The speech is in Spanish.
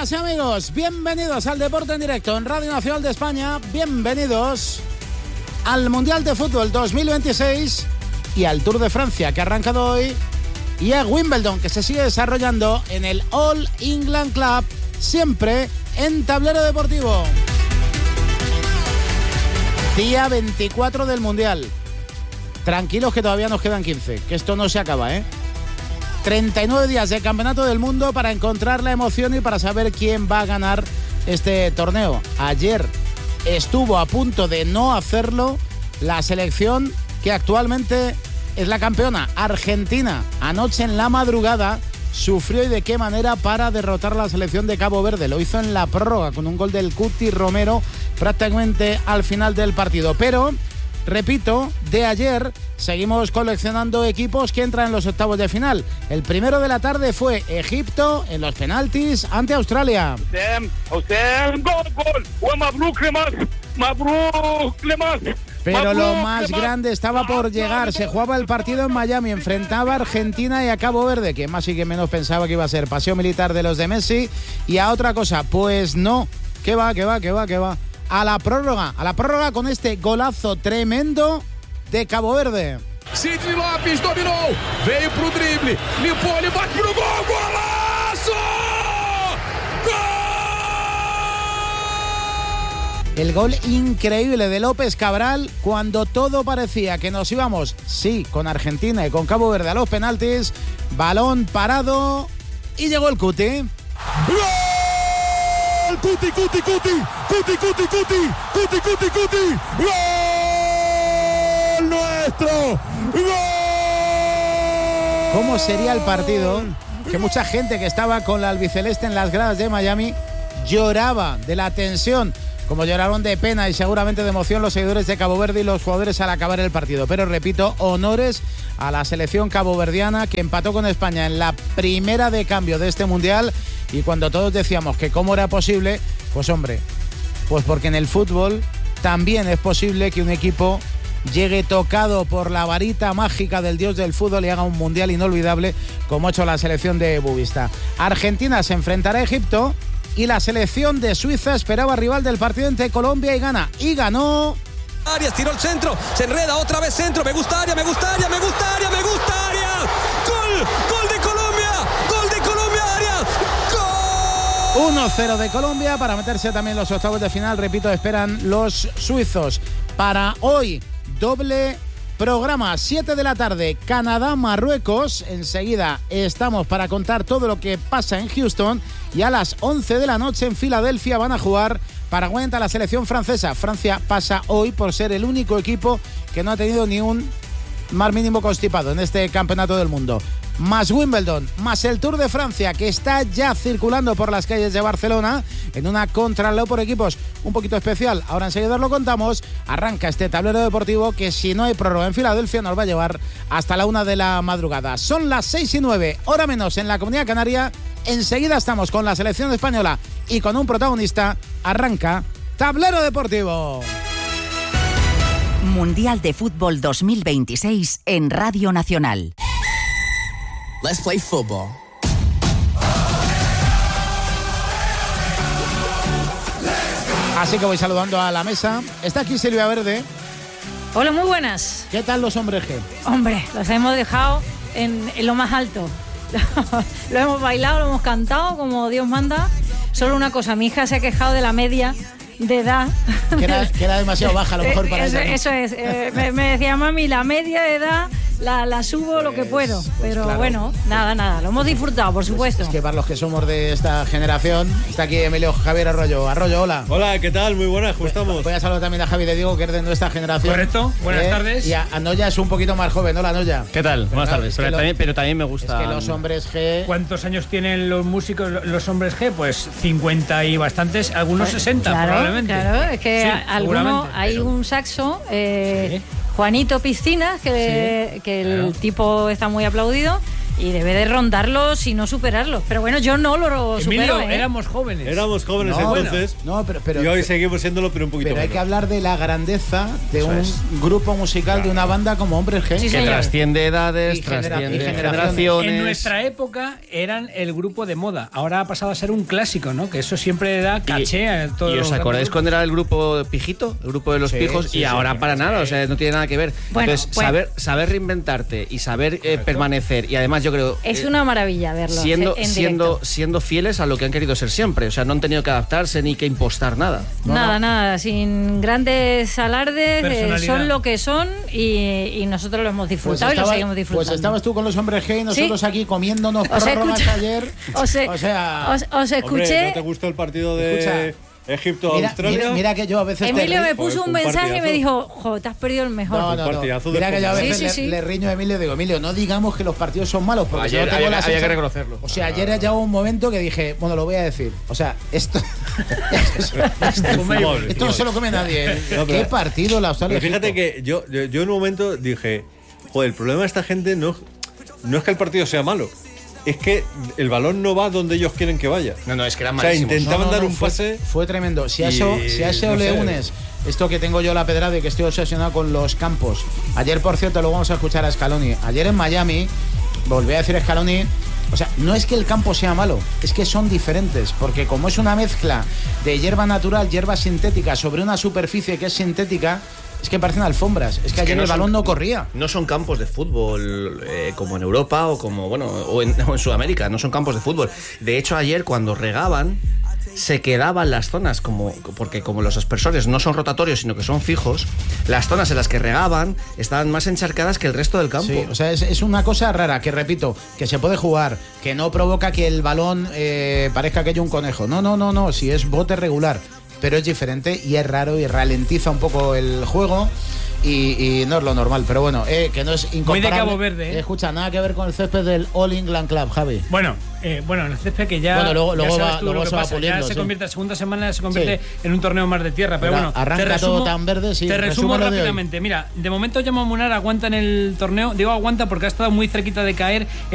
Amigas y amigos, bienvenidos al Deporte en Directo en Radio Nacional de España, bienvenidos al Mundial de Fútbol 2026 y al Tour de Francia que ha arrancado hoy y a Wimbledon que se sigue desarrollando en el All England Club, siempre en tablero deportivo. Día 24 del Mundial. Tranquilos que todavía nos quedan 15, que esto no se acaba, ¿eh? 39 días de Campeonato del Mundo para encontrar la emoción y para saber quién va a ganar este torneo. Ayer estuvo a punto de no hacerlo la selección que actualmente es la campeona, Argentina. Anoche en la madrugada sufrió y de qué manera para derrotar a la selección de Cabo Verde. Lo hizo en la prórroga con un gol del Cuti Romero prácticamente al final del partido. Pero, repito, de ayer seguimos coleccionando equipos que entran en los octavos de final. El primero de la tarde fue Egipto en los penaltis ante Australia. Pero lo más grande estaba por llegar. Se jugaba el partido en Miami, enfrentaba a Argentina y a Cabo Verde, que más y que menos pensaba que iba a ser paseo militar de los de Messi. Y a otra cosa, pues no, que va. A la prórroga con este golazo tremendo de Cabo Verde. Sidney Lopes dominou, veio pro drible, limpou, ele bate pro gol, golaço! ¡Gol! El gol increíble de López Cabral cuando todo parecía que nos íbamos, sí, con Argentina y con Cabo Verde a los penaltis. Balón parado y llegó el Cuti. ¡Gol! Cuti! ¡Gol nuestro! ¡Gol! ¿Cómo sería el partido? Que mucha gente que estaba con la albiceleste en las gradas de Miami lloraba de la tensión, como lloraron de pena y seguramente de emoción los seguidores de Cabo Verde y los jugadores al acabar el partido. Pero repito, honores a la selección caboverdiana que empató con España en la primera de cambio de este Mundial. Y cuando todos decíamos que cómo era posible, pues hombre, pues porque en el fútbol también es posible que un equipo llegue tocado por la varita mágica del dios del fútbol y haga un Mundial inolvidable como ha hecho la selección de Bubista. Argentina se enfrentará a Egipto y la selección de Suiza esperaba rival del partido entre Colombia y Ghana. Y ganó. Arias tiró el centro, se enreda otra vez centro, me gusta Arias. ¡Gol! ¡Gol de Colombia! Arias! ¡Gol! 1-0 de Colombia para meterse también en los octavos de final. Repito, esperan los suizos. Para hoy, doble programa, 7 de la tarde, Canadá-Marruecos. Enseguida estamos para contar todo lo que pasa en Houston. Y a las 11 de la noche en Filadelfia van a jugar Paraguay ante la selección francesa. Francia pasa hoy por ser el único equipo que no ha tenido ni un más mínimo constipado en este campeonato del mundo. Más Wimbledon, más el Tour de Francia, que está ya circulando por las calles de Barcelona en una contrarreloj por equipos un poquito especial. Ahora enseguida os lo contamos. Arranca este tablero deportivo que, si no hay prórroga en Filadelfia, nos va a llevar hasta la 1 de la madrugada. Son las 6:09, hora menos en la Comunidad Canaria. Enseguida estamos con la selección española y con un protagonista. Arranca Tablero Deportivo. Mundial de Fútbol 2026 en Radio Nacional. Let's play football. Así que voy saludando a la mesa. Está aquí Silvia Verde. Hola, muy buenas. ¿Qué tal los hombres G? Hombre, los hemos dejado en lo más alto. Lo hemos bailado, lo hemos cantado como Dios manda. Solo una cosa, mi hija se ha quejado de la media de edad. Que era demasiado baja a lo mejor para ella, ¿no? Eso es. Me decía, mami, la media de edad la subo lo que puedo. Pero claro, bueno, nada. Lo hemos disfrutado, por supuesto. Es que para los que somos de esta generación, está aquí Emilio Javier Arroyo. Arroyo, hola. Hola, ¿qué tal? Muy buenas, ¿cómo estamos? Voy a saludar también a Javi de Diego, que es de nuestra generación. Correcto, buenas tardes. Y a Noya es un poquito más joven. Hola, Noya. ¿Qué tal? Buenas tardes. Pero también me gusta. Es que los hombres G... ¿Cuántos años tienen los músicos, los hombres G? Pues 50 y bastantes, algunos 60 probablemente. Claro, es que algunos, hay un saxo... sí. Juanito Piscinas, que el tipo está muy aplaudido, y debe de rondarlos si no superarlos. Pero bueno, yo no lo Emilio, supero, ¿eh? éramos jóvenes. Éramos jóvenes entonces. No, pero y hoy seguimos siéndolo, pero un poquito Pero hay menos. que hablar de la grandeza de un grupo musical, de una banda como Hombres G. Sí, Que señor. trasciende edades, Y trasciende generaciones. generaciones. En nuestra época eran el grupo de moda. Ahora ha pasado a ser un clásico, ¿no? Que eso siempre da caché a todos ¿Y los os acordáis grandes cuando era el grupo Pijito? El grupo de los Sí, pijos. sí, y sí, ahora sí, para sí. nada, o sea, no tiene nada que ver. Bueno, Entonces, pues- saber reinventarte y saber permanecer. Y además, yo creo. Es una maravilla verlo en directo. siendo fieles a lo que han querido ser siempre. O sea, no han tenido que adaptarse ni que impostar nada. Nada, sin grandes alardes, Personalidad. son lo que son y nosotros lo hemos disfrutado y lo seguimos disfrutando. Pues estabas tú con los Hombres G y nosotros Sí. aquí comiéndonos Os he prórrogas escuchado- ayer. os he- o sea, os Hombre, escuché. ¿no te gustó el partido de Escucha. Egipto-Australia? mira que yo a veces Emilio te me ri- puso Joder, un fue un mensaje y me partidazo. dijo, jo, te has perdido el mejor. No. Partidazo de Mira que yo a fútbol. veces Sí. le riño a Emilio y digo, Emilio, no digamos que los partidos son malos, porque Ayer yo tengo la había que sensación- reconocerlo. O sea, ayer ya hubo un momento que dije, bueno, lo voy a decir. O sea, esto no se lo come nadie. ¿eh? No, pero- ¿Qué partido la Australia? Pero fíjate que yo en un momento dije, joder, el problema de esta gente no es que el partido sea malo, es que el balón no va donde ellos quieren que vaya. No, es que eran O sea, malísimos. intentaban dar un fue, pase. fue tremendo. Si a y eso no le sé. unes esto que tengo yo la pedrada y que estoy obsesionado con los campos. Ayer, por cierto, lo vamos a escuchar a Scaloni. Ayer en Miami, volví a decir a Scaloni, o sea, no es que el campo sea malo, es que son diferentes, porque como es una mezcla de hierba natural, hierba sintética, sobre una superficie que es sintética, es que parecen alfombras. Es que ayer no el balón son- no corría. No son campos de fútbol como en Europa o como o en Sudamérica, no son campos de fútbol. De hecho, ayer cuando regaban se quedaban las zonas porque como los aspersores no son rotatorios sino que son fijos, las zonas en las que regaban estaban más encharcadas que el resto del campo. Sí, o sea, es una cosa rara, que repito, que se puede jugar, que no provoca que el balón parezca que hay un conejo. No, si es bote regular, pero es diferente y es raro y ralentiza un poco el juego y no es lo normal, pero bueno, que no es incomparable. Muy de Cabo Verde, ¿eh? Escucha, nada que ver con el césped del All England Club, Javi. Bueno, el césped que ya. Bueno, luego ya sabes va- tú luego lo que se va pasa, puliendo, ya se sí. convierte, segunda semana se convierte Sí. en un torneo más de tierra. Pero Mira, bueno, arranca te resumo, todo tan verde, sí, te resumo resúmelo de hoy. rápidamente. Mira, de momento Jaume Munar aguanta en el torneo. Digo aguanta porque ha estado muy cerquita de caer